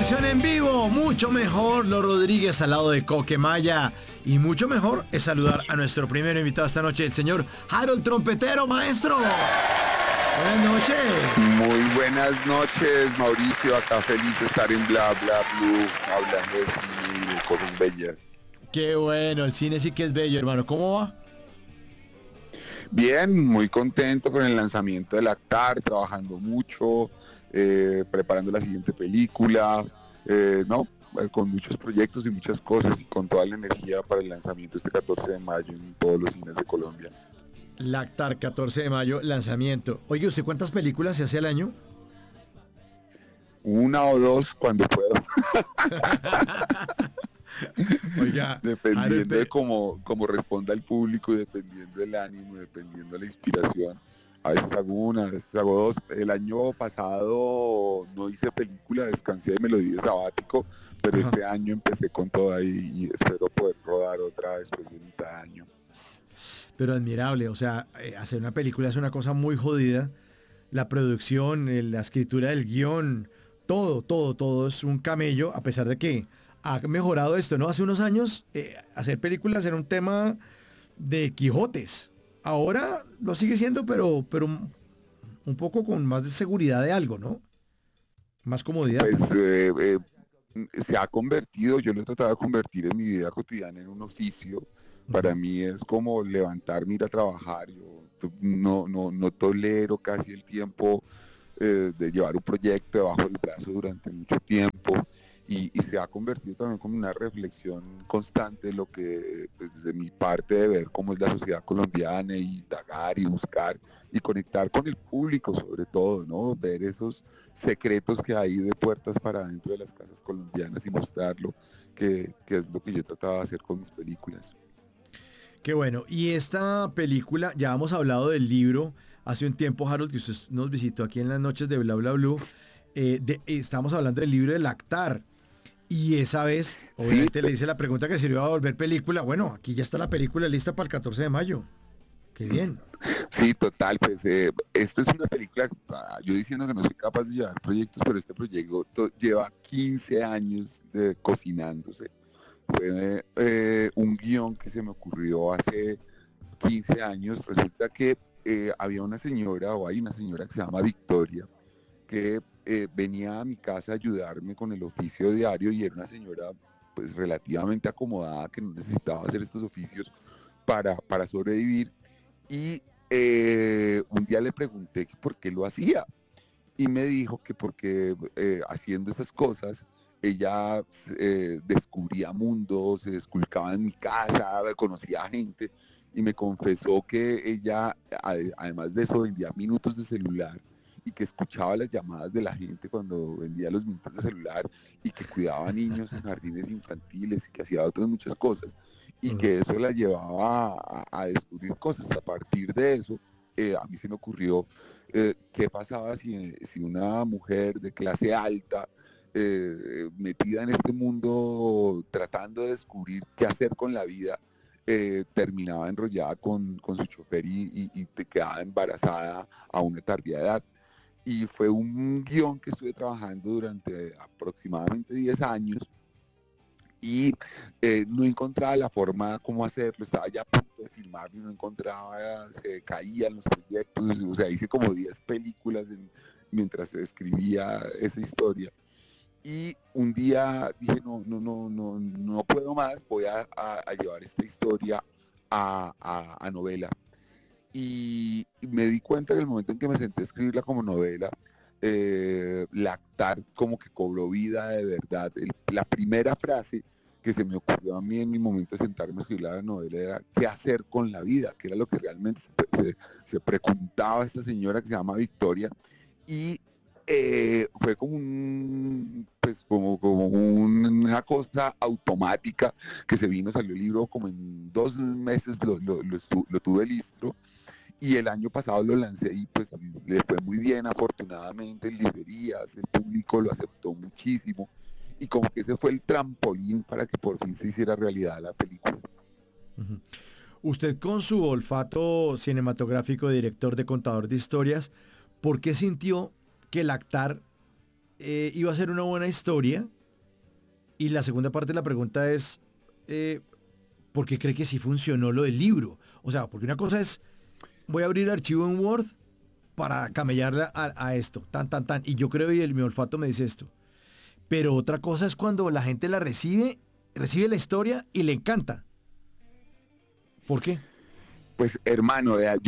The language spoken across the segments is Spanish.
versión en vivo, mucho mejor Los Rodríguez al lado de Coquemaya. Y mucho mejor es saludar a nuestro primer invitado esta noche, el señor Harold Trompetero, maestro. Buenas noches. Muy buenas noches, Mauricio. Acá feliz de estar en Bla Bla Blue, hablando de cine y de cosas bellas. Qué bueno, el cine sí que es bello, hermano. ¿Cómo va? Bien, muy contento con el lanzamiento del Actar, trabajando mucho, preparando la siguiente película, con muchos proyectos y muchas cosas y con toda la energía para el lanzamiento este 14 de mayo en todos los cines de Colombia. Lactar, 14 de mayo, lanzamiento. Oye, ¿usted cuántas películas se hace al año? Una o dos cuando puedo. Oiga, dependiendo de cómo responda el público y dependiendo del ánimo, dependiendo de la inspiración. A veces hago una, a veces hago dos. El año pasado no hice película, descansé, me lo di de sabático, pero este año empecé con toda y espero poder rodar otra después de mitad de año. Pero admirable, o sea, hacer una película es una cosa muy jodida. La producción, la escritura del guión, todo es un camello, a pesar de que ha mejorado esto, ¿no? Hace unos años hacer películas era un tema de Quijotes. Ahora lo sigue siendo, pero un poco con más de seguridad de algo, ¿no? Más comodidad. Pues se ha convertido, yo lo he tratado de convertir en mi vida cotidiana en un oficio. Para mí es como levantarme, ir a trabajar. Yo no tolero casi el tiempo de llevar un proyecto debajo del brazo durante mucho tiempo. Y se ha convertido también como una reflexión constante de lo que, pues, desde mi parte, de ver cómo es la sociedad colombiana y indagar y buscar y conectar con el público sobre todo, ¿no? Ver esos secretos que hay de puertas para adentro de las casas colombianas y mostrarlo, que es lo que yo trataba de hacer con mis películas. Qué bueno. Y esta película, ya hemos hablado del libro hace un tiempo, Harold, que usted nos visitó aquí en las noches de Bla Bla Blue. Estamos hablando del libro de Lactar. Y esa vez, obviamente, le hice la pregunta que sirvió a volver película. Bueno, aquí ya está la película lista para el 14 de mayo. Qué bien. Sí, total, pues esto es una película, yo diciendo que no soy capaz de llevar proyectos, pero este proyecto lleva 15 años cocinándose. Fue un guión que se me ocurrió hace 15 años. Resulta que había una señora, o hay una señora que se llama Victoria, que venía a mi casa a ayudarme con el oficio diario y era una señora pues relativamente acomodada que no necesitaba hacer estos oficios para sobrevivir. Y un día le pregunté que por qué lo hacía y me dijo que porque haciendo esas cosas ella descubría mundos, se esculcaba en mi casa, conocía gente y me confesó que ella, además de eso, vendía minutos de celular y que escuchaba las llamadas de la gente cuando vendía los minutos de celular y que cuidaba a niños en jardines infantiles y que hacía otras muchas cosas y que eso la llevaba a descubrir cosas. A partir de eso, a mí se me ocurrió qué pasaba si una mujer de clase alta metida en este mundo tratando de descubrir qué hacer con la vida, terminaba enrollada con su chofer y te quedaba embarazada a una tardía edad. Y fue un guión que estuve trabajando durante aproximadamente 10 años y no encontraba la forma cómo hacerlo, estaba ya a punto de filmarlo y no encontraba, se caían los proyectos, o sea, hice como 10 películas mientras escribía esa historia. Y un día dije, no puedo más, voy a llevar esta historia a novela. Y me di cuenta que en el momento en que me senté a escribirla como novela, Lactar como que cobró vida de verdad. La primera frase que se me ocurrió a mí en mi momento de sentarme a escribir la novela era qué hacer con la vida, que era lo que realmente se preguntaba esta señora que se llama Victoria. Y fue como una cosa automática que se vino, salió el libro como en 2 meses lo tuve listo y el año pasado lo lancé y pues a mí le fue muy bien afortunadamente en librerías, el público lo aceptó muchísimo y como que ese fue el trampolín para que por fin se hiciera realidad la película. Uh-huh. Usted con su olfato cinematográfico de director, de contador de historias, ¿por qué sintió que Lactar iba a ser una buena historia Y la segunda parte de la pregunta es, eh, ¿por qué cree que sí funcionó lo del libro? O sea, porque una cosa es, voy a abrir el archivo en Word para camellarle a esto, tan, tan, tan. Y yo creo y mi olfato me dice esto. Pero otra cosa es cuando la gente la recibe, recibe la historia y le encanta. ¿Por qué? Pues hermano, vea,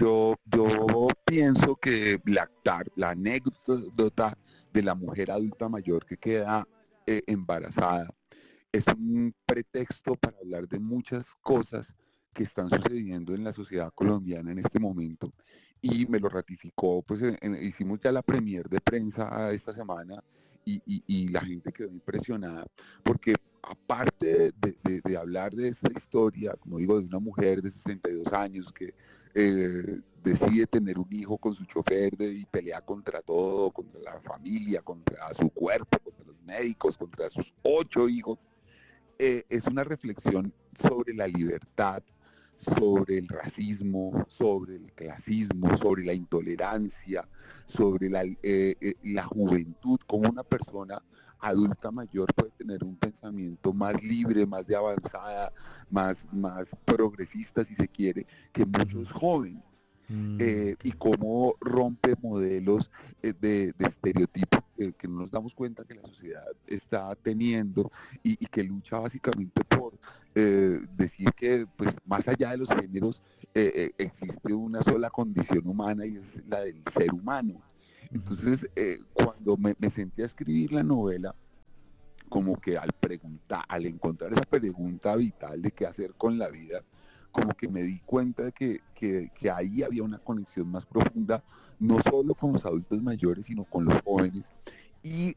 yo pienso que la anécdota de la mujer adulta mayor que queda embarazada es un pretexto para hablar de muchas cosas que están sucediendo en la sociedad colombiana en este momento y me lo ratificó, pues hicimos ya la premier de prensa esta semana y la gente quedó impresionada porque aparte de hablar de esta historia, como digo, de una mujer de 62 años que decide tener un hijo con su chofer y pelea contra todo, contra la familia, contra su cuerpo, contra los médicos, contra sus 8 hijos, es una reflexión sobre la libertad, sobre el racismo, sobre el clasismo, sobre la intolerancia, sobre la juventud, como una persona adulta mayor puede tener un pensamiento más libre, más de avanzada, más progresista, si se quiere, que muchos jóvenes. Y Ok. cómo rompe modelos de estereotipos que no nos damos cuenta que la sociedad está teniendo y que lucha básicamente por decir que pues más allá de los géneros existe una sola condición humana y es la del ser humano. Ujú. Entonces, cuando me senté a escribir la novela, como que al encontrar esa pregunta vital de qué hacer con la vida, como que me di cuenta de que ahí había una conexión más profunda, no solo con los adultos mayores, sino con los jóvenes. Y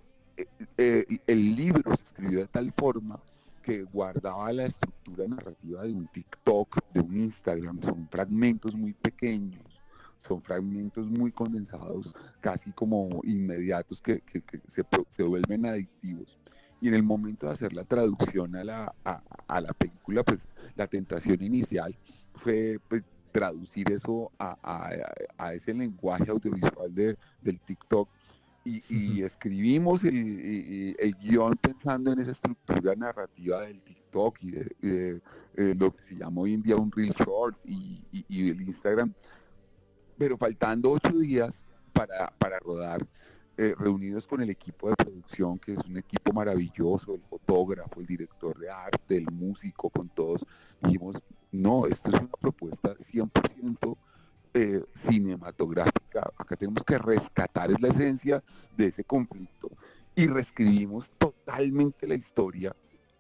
el libro se escribió de tal forma que guardaba la estructura narrativa de un TikTok, de un Instagram, son fragmentos muy pequeños, son fragmentos muy condensados, casi como inmediatos que se vuelven adictivos. Y en el momento de hacer la traducción a la película, pues la tentación inicial fue pues, traducir eso a ese lenguaje audiovisual del TikTok y escribimos el guión pensando en esa estructura narrativa del TikTok y de lo que se llama hoy en día un Reel Short y el Instagram, pero faltando 8 días para rodar, reunidos con el equipo de producción, que es un equipo maravilloso, el fotógrafo, el director de arte, el músico, con todos, dijimos, no, esto es una propuesta 100% cinematográfica, acá tenemos que rescatar es la esencia de ese conflicto y reescribimos totalmente la historia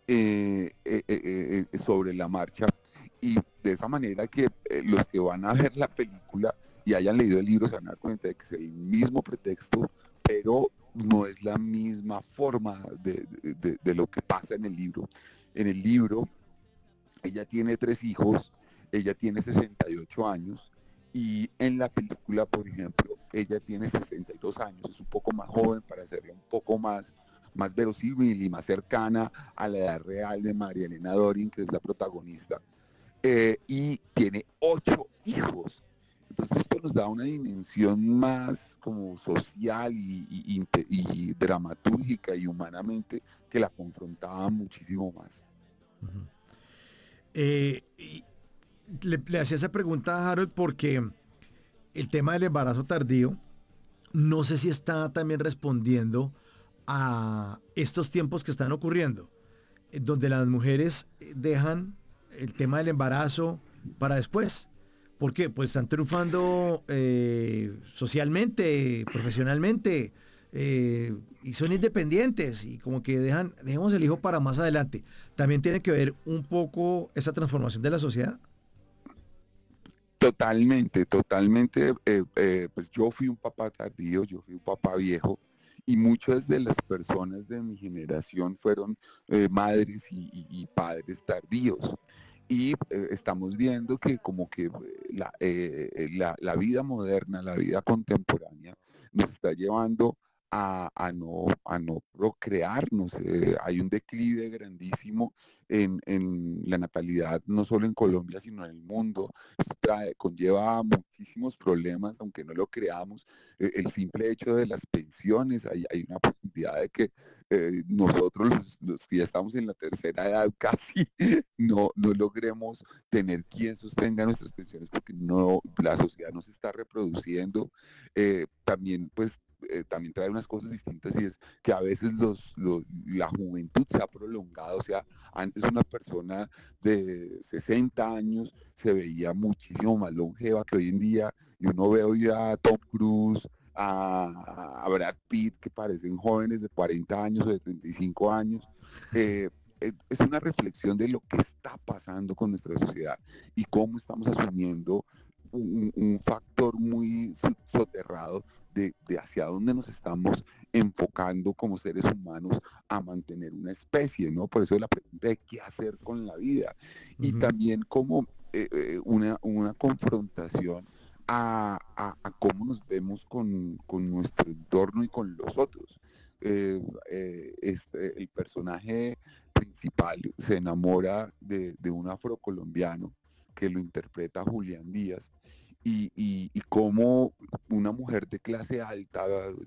sobre la marcha y de esa manera que los que van a ver la película y hayan leído el libro se van a dar cuenta de que es el mismo pretexto, pero no es la misma forma de lo que pasa en el libro. En el libro, ella tiene 3 hijos, ella tiene 68 años y en la película, por ejemplo, ella tiene 62 años, es un poco más joven para hacerla un poco más verosímil y más cercana a la edad real de María Elena Dorin, que es la protagonista, y tiene 8 hijos. Entonces esto nos da una dimensión más como social y dramatúrgica y humanamente que la confrontaba muchísimo más. Ujú. Y le hacía esa pregunta a Harold porque el tema del embarazo tardío, no sé si está también respondiendo a estos tiempos que están ocurriendo, donde las mujeres dejan el tema del embarazo para después. ¿Por qué? Pues están triunfando socialmente, profesionalmente, y son independientes y como que dejemos el hijo para más adelante. También tiene que ver un poco esa transformación de la sociedad. Totalmente, totalmente. Pues yo fui un papá tardío, yo fui un papá viejo y muchas de las personas de mi generación fueron madres y padres tardíos. Y estamos viendo que como que la vida moderna, la vida contemporánea nos está llevando a no procrearnos. Hay un declive grandísimo en la natalidad, no solo en Colombia, sino en el mundo. Esto conlleva muchísimos problemas, aunque no lo creamos. El simple hecho de las pensiones, hay una posibilidad de que nosotros, los que ya estamos en la tercera edad casi, no logremos tener quien sostenga nuestras pensiones porque no, la sociedad no se está reproduciendo. También, pues, también trae unas cosas distintas y es que a veces la juventud se ha prolongado. O sea, antes una persona de 60 años se veía muchísimo más longeva que hoy en día, y uno ve hoy a Tom Cruise, a Brad Pitt, que parecen jóvenes de 40 años o de 35 años. Es una reflexión de lo que está pasando con nuestra sociedad y cómo estamos asumiendo un factor muy soterrado de hacia dónde nos estamos enfocando como seres humanos a mantener una especie, ¿no? Por eso la pregunta de qué hacer con la vida. Y también como una confrontación a cómo nos vemos con nuestro entorno y con los otros. El personaje principal se enamora de un afrocolombiano que lo interpreta Julián Díaz, y cómo una mujer de clase alta,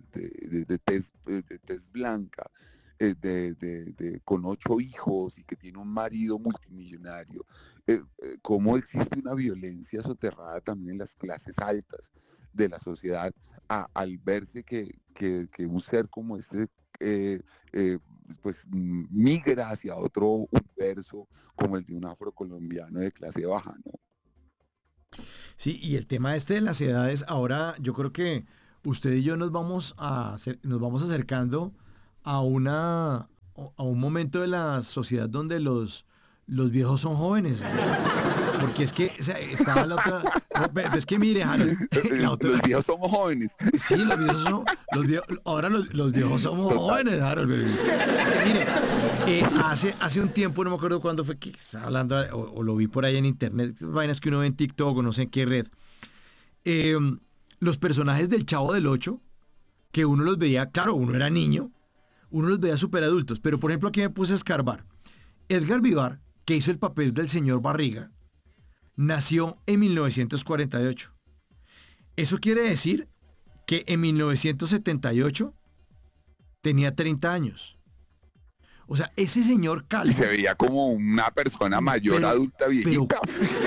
de tez blanca, con 8 hijos y que tiene un marido multimillonario, cómo existe una violencia soterrada también en las clases altas de la sociedad al verse que un ser como este pues migra hacia otro universo como el de un afrocolombiano de clase baja, ¿no? Sí, y el tema este de las edades, ahora yo creo que usted y yo nos vamos acercando a a un momento de la sociedad donde los viejos son jóvenes. Porque es que, o sea, estaba la otra. No, es que mire, Harold, la otra. Los viejos somos jóvenes. Sí, los viejos son. Ahora los viejos somos jóvenes, Harold. Mire, hace un tiempo, no me acuerdo cuándo fue que estaba hablando, o lo vi por ahí en internet, vainas que uno ve en TikTok o no sé en qué red. Los personajes del Chavo del Ocho, que uno los veía, claro, uno era niño, uno los veía súper adultos, pero por ejemplo aquí me puse a escarbar. Edgar Vivar, que hizo el papel del señor Barriga, nació en 1948. Eso quiere decir que en 1978 tenía 30 años. O sea, ese señor calvo. Y se veía como una persona mayor, adulta, viejita.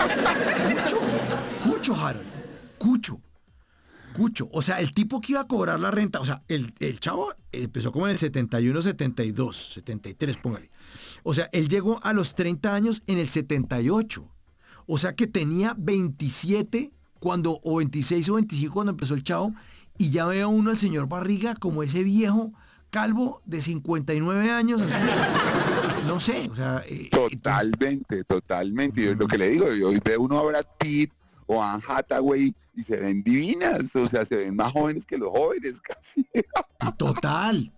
Cucho, Harold. Cucho. O sea, el tipo que iba a cobrar la renta, o sea, el chavo empezó como en el 71, 72, 73, póngale. O sea, él llegó a los 30 años en el 78. O sea que tenía 27 o 26 o 25 cuando empezó el Chavo, y ya ve a uno al señor Barriga como ese viejo calvo de 59 años, así. No sé, o sea... Totalmente. Yo lo que le digo, hoy ve uno a Brad Pitt o a Anne Hathaway y se ven divinas, o sea, se ven más jóvenes que los jóvenes casi. Total.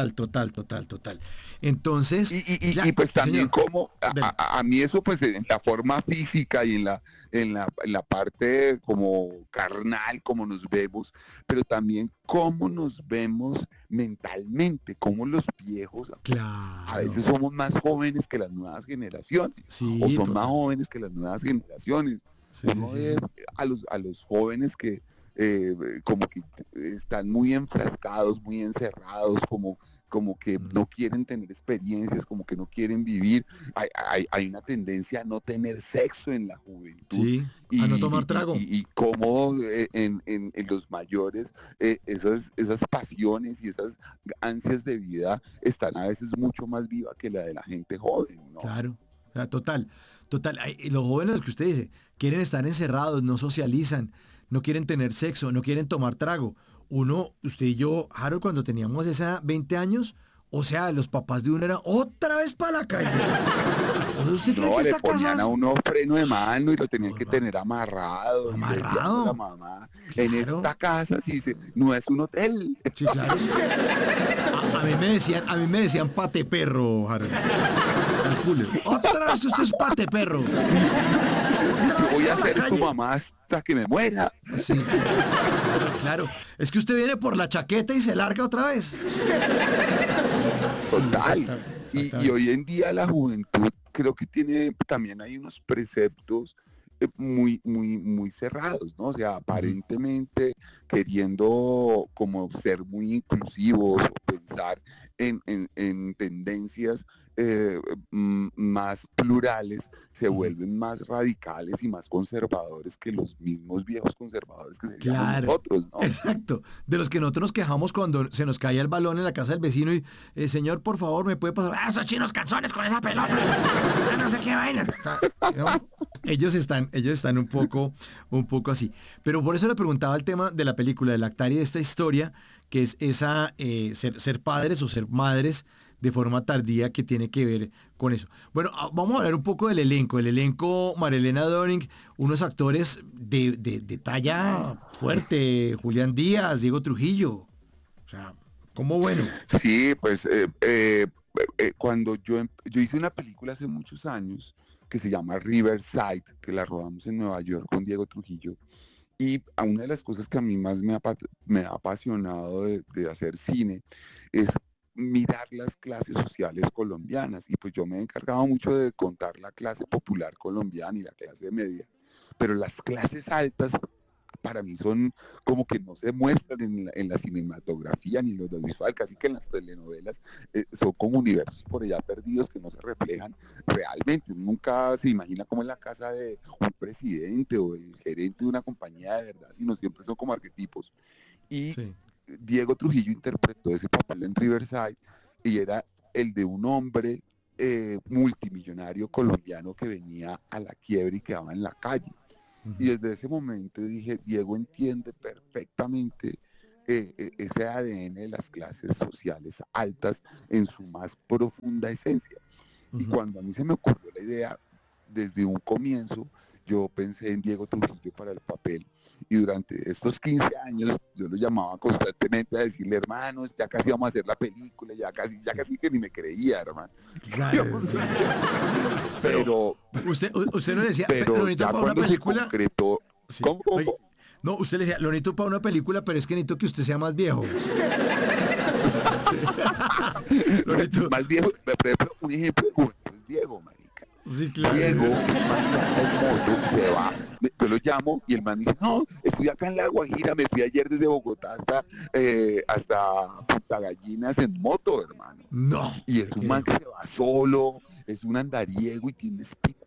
Entonces... Y pues también señor, como a mí eso pues en la forma física y en la parte como carnal, como nos vemos, pero también cómo nos vemos mentalmente, cómo los viejos a veces somos más jóvenes que las nuevas generaciones, o son más jóvenes que las nuevas generaciones. Sí. A los jóvenes que como que están muy enfrascados, muy encerrados, como que no quieren tener experiencias, como que no quieren vivir. Hay una tendencia a no tener sexo en la juventud. Sí, a no tomar trago. Y cómo en los mayores esas pasiones y esas ansias de vida están a veces mucho más vivas que la de la gente joven, ¿no? Claro, o sea, total. Los jóvenes que usted dice, quieren estar encerrados, no socializan, no quieren tener sexo, no quieren tomar trago. Usted y yo, Harold, cuando teníamos esa 20 años, o sea, los papás de uno eran otra vez para la calle. ¿Usted cree que le ponían a uno freno de mano y lo tenían que tener amarrado. Amarrado. La mamá, claro. En esta casa sí no es un hotel. Sí, claro. A mí me decían pate perro, Harold. Julio. Otra vez que usted es pate perro. Yo voy a ser su mamá hasta que me muera. Sí. claro. Es que usted viene por la chaqueta y se larga otra vez. Sí, Total. Y exactamente. hoy en día la juventud creo que tiene, también hay unos preceptos muy cerrados, ¿no? O sea, Ujú. aparentemente queriendo como ser muy inclusivos o pensar en tendencias más plurales, se Ujú. vuelven más radicales y más conservadores que los mismos viejos conservadores que seríamos Claro, nosotros, ¿no? exacto. De los que nosotros nos quejamos cuando se nos caía el balón en la casa del vecino y, señor, por favor, ¿me puede pasar? ¡Ah, esos chinos canzones con esa pelota! ¡Ah, no sé qué vaina! ¿No? Ellos están un poco así. Pero por eso le preguntaba el tema de la película, de Lactar y de esta historia, que es esa, ser padres o ser madres de forma tardía que tiene que ver con eso. Bueno, vamos a hablar un poco del elenco. El elenco, Marilena Doring, unos actores de talla fuerte, Julián Díaz, Diego Trujillo. O sea, como bueno. Sí, pues cuando yo hice una película hace muchos años que se llama Riverside, que la rodamos en Nueva York con Diego Trujillo, y una de las cosas que a mí más me ha apasionado de hacer cine es mirar las clases sociales colombianas, y pues yo me he encargado mucho de contar la clase popular colombiana y la clase media, pero las clases altas para mí son como que no se muestran en la cinematografía ni en lo audiovisual, casi que en las telenovelas son como universos por allá perdidos que no se reflejan realmente. Uno nunca se imagina como en la casa de un presidente o el gerente de una compañía de verdad, sino siempre son como arquetipos. Y Sí. Diego Trujillo interpretó ese papel en Riverside y era el de un hombre multimillonario colombiano que venía a la quiebra y quedaba en la calle. Y Ujú. desde ese momento dije, Diego entiende perfectamente ese ADN de las clases sociales altas en su más profunda esencia. Y Ujú. cuando a mí se me ocurrió la idea, desde un comienzo, yo pensé en Diego Trujillo para el papel. Y durante estos 15 años, yo lo llamaba constantemente a decirle, hermanos, ya casi vamos a hacer la película, ya Sí. casi que ni me creía, hermano. Claro, sí, sí. Pero Pero, usted no le decía, lo pero necesito ya para una cuando se película. concretó, Sí. ¿cómo, cómo, Oye, cómo? no, usted le decía, lo necesito para una película, pero es que necesito que usted sea más viejo. Sí. Lo necesito. Más viejo, por ejemplo, un ejemplo de juventud es Diego, marica. Sí, claro. Diego, ese man viaja en moto y se va. Yo lo llamo y el man dice, no, estoy acá en La Guajira, me fui ayer desde Bogotá hasta Punta Gallinas en moto, hermano. No, Y le es un man creo. que se va solo, es un andariego y tiene espíritu